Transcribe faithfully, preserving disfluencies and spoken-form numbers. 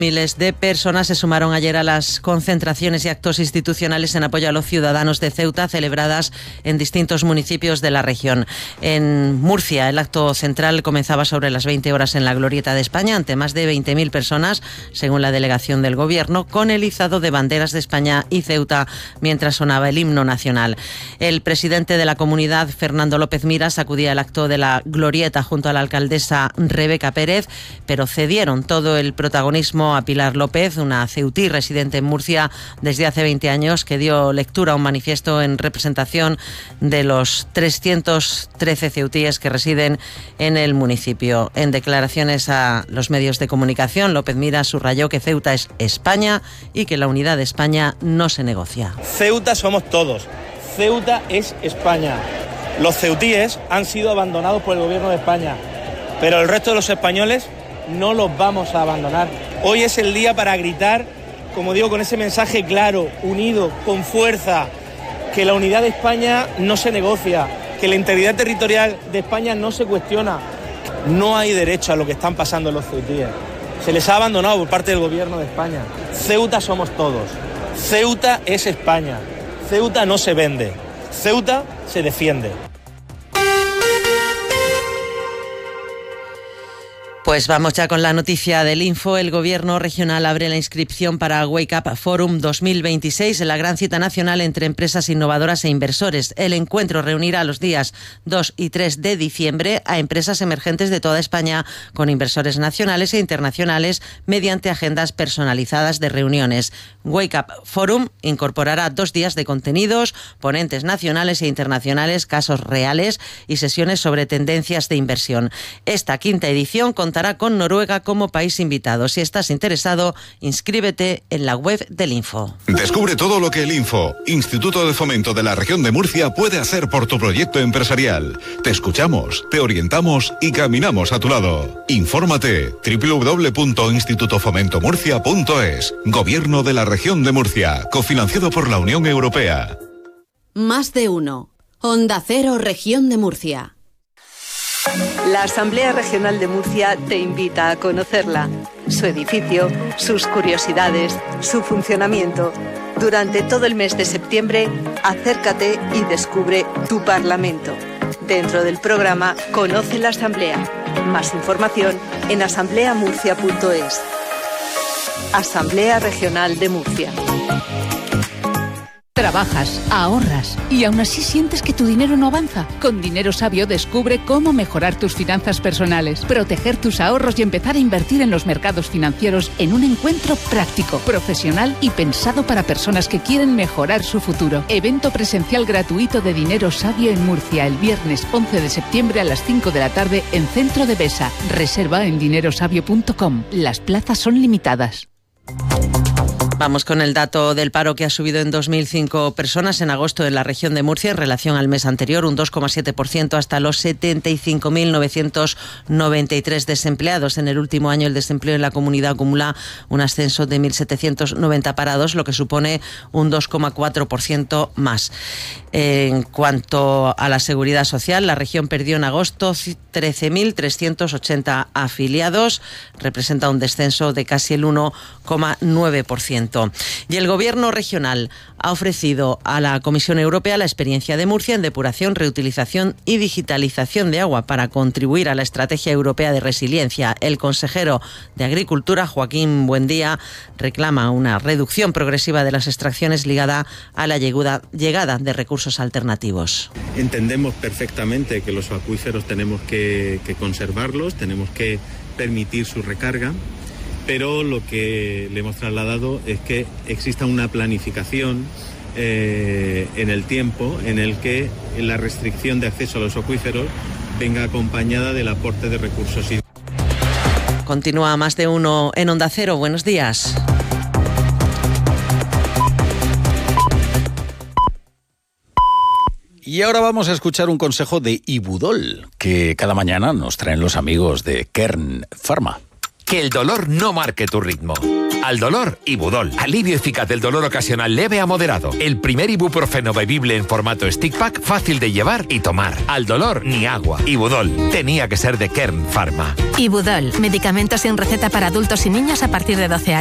Miles de personas se sumaron ayer a las concentraciones y actos institucionales en apoyo a los ciudadanos de Ceuta celebradas en distintos municipios de la región. En Murcia, el acto central comenzaba sobre las veinte horas en la Glorieta de España ante más de veinte mil personas, según la delegación del Gobierno, con el izado de banderas de España y Ceuta mientras sonaba el himno nacional. El presidente de la comunidad, Fernando López Miras, acudía al acto de la Glorieta junto a la alcaldesa Rebeca Pérez, pero cedieron todo el protagonismo a Pilar López, una ceutí residente en Murcia desde hace veinte años, que dio lectura a un manifiesto en representación de los trescientos trece ceutíes que residen en el municipio. En declaraciones a los medios de comunicación, López Miras subrayó que Ceuta es España y que la unidad de España no se negocia. Ceuta somos todos. Ceuta es España. Los ceutíes han sido abandonados por el Gobierno de España, pero el resto de los españoles no los vamos a abandonar. Hoy es el día para gritar, como digo, con ese mensaje claro, unido, con fuerza, que la unidad de España no se negocia, que la integridad territorial de España no se cuestiona. No hay derecho a lo que están pasando los ceutíes. Se les ha abandonado por parte del Gobierno de España. Ceuta somos todos. Ceuta es España. Ceuta no se vende. Ceuta se defiende. Pues vamos ya con la noticia del Info. El Gobierno regional abre la inscripción para Wake Up Forum dos mil veintiséis, la gran cita nacional entre empresas innovadoras e inversores. El encuentro reunirá los días dos y tres de diciembre a empresas emergentes de toda España con inversores nacionales e internacionales mediante agendas personalizadas de reuniones. Wake Up Forum incorporará dos días de contenidos, ponentes nacionales e internacionales, casos reales y sesiones sobre tendencias de inversión. Esta quinta edición contará con Noruega como país invitado. Si estás interesado, inscríbete en la web del Info. Descubre todo lo que el Info, Instituto de Fomento de la Región de Murcia, puede hacer por tu proyecto empresarial. Te escuchamos, te orientamos y caminamos a tu lado. Infórmate doble u doble u doble u punto instituto fomento murcia punto es. Gobierno de la Región de Murcia, cofinanciado por la Unión Europea. Más de uno. Onda Cero, Región de Murcia. La Asamblea Regional de Murcia te invita a conocerla, su edificio, sus curiosidades, su funcionamiento. Durante todo el mes de septiembre, acércate y descubre tu Parlamento. Dentro del programa Conoce la Asamblea. Más información en asamblea murcia punto es. Asamblea Regional de Murcia. Trabajas, ahorras y aún así sientes que tu dinero no avanza. Con Dinero Sabio descubre cómo mejorar tus finanzas personales, proteger tus ahorros y empezar a invertir en los mercados financieros en un encuentro práctico, profesional y pensado para personas que quieren mejorar su futuro. Evento presencial gratuito de Dinero Sabio en Murcia el viernes once de septiembre a las cinco de la tarde en Centro de Besa. Reserva en dinero sabio punto com. Las plazas son limitadas. Vamos con el dato del paro, que ha subido en dos mil cinco personas en agosto en la región de Murcia en relación al mes anterior, un dos coma siete por ciento hasta los setenta y cinco mil novecientos noventa y tres desempleados. En el último año el desempleo en la comunidad acumula un ascenso de mil setecientos noventa parados, lo que supone un dos coma cuatro por ciento más. En cuanto a la seguridad social, la región perdió en agosto trece mil trescientos ochenta afiliados, representa un descenso de casi el uno coma nueve por ciento. Y el Gobierno regional ha ofrecido a la Comisión Europea la experiencia de Murcia en depuración, reutilización y digitalización de agua para contribuir a la Estrategia Europea de Resiliencia. El consejero de Agricultura, Joaquín Buendía, reclama una reducción progresiva de las extracciones ligada a la llegada de recursos alternativos. Entendemos perfectamente que los acuíferos tenemos que, que conservarlos, tenemos que permitir su recarga, pero lo que le hemos trasladado es que exista una planificación eh, en el tiempo en el que la restricción de acceso a los acuíferos venga acompañada del aporte de recursos. Continúa Más de Uno en Onda Cero. Buenos días. Y ahora vamos a escuchar un consejo de Ibudol, que cada mañana nos traen los amigos de Kern Pharma. Que el dolor no marque tu ritmo. Al dolor, Ibudol. Alivio eficaz del dolor ocasional leve a moderado. El primer ibuprofeno bebible en formato stick pack, fácil de llevar y tomar. Al dolor, ni agua. Ibudol. Tenía que ser de Kern Pharma. Ibudol. Medicamentos sin receta para adultos y niños a partir de doce años.